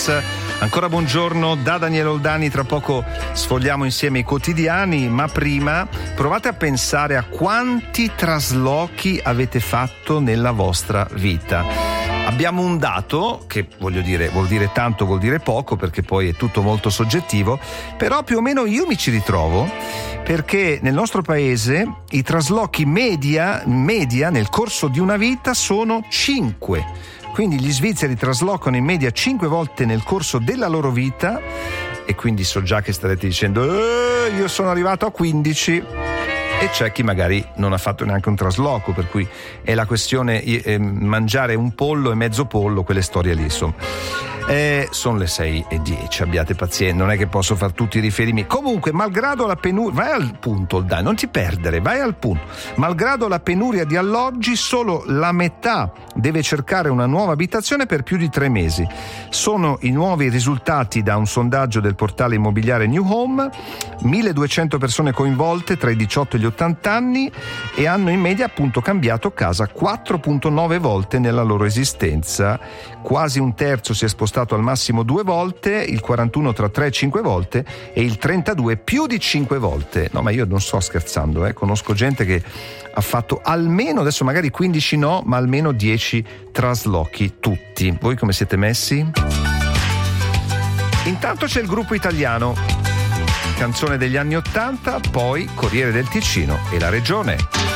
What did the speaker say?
Ancora buongiorno da Daniele Oldani, tra poco sfogliamo insieme i quotidiani, ma prima provate a pensare a quanti traslochi avete fatto nella vostra vita. Abbiamo un dato che vuol dire tanto, vuol dire poco, perché poi è tutto molto soggettivo, però più o meno io mi ci ritrovo, perché nel nostro paese i traslochi media nel corso di una vita sono 5. Quindi gli svizzeri traslocano in media 5 volte nel corso della loro vita, e quindi so già che starete dicendo io sono arrivato a 15, e c'è chi magari non ha fatto neanche un trasloco, per cui è la questione mangiare un pollo e mezzo pollo, quelle storie lì, insomma. Sono le 6:10, abbiate pazienza, non è che posso far tutti i riferimenti. Comunque, malgrado la penuria, vai al punto, dai, non ti perdere, vai al punto. Malgrado la penuria di alloggi, solo la metà deve cercare una nuova abitazione per più di 3 mesi. Sono i nuovi risultati da un sondaggio del portale immobiliare New Home. 1200 persone coinvolte tra i 18 e gli 80 anni e hanno in media appunto cambiato casa 4,9 volte nella loro esistenza. Quasi un terzo si è spostato al massimo 2 volte, il 41 tra 3 e 5 volte e il 32 più di 5 volte. No, ma io non sto scherzando, conosco gente che ha fatto almeno, adesso magari 15 no, ma almeno 10 traslochi tutti. Voi come siete messi? Intanto c'è il gruppo italiano, canzone degli anni '80, poi Corriere del Ticino e la regione.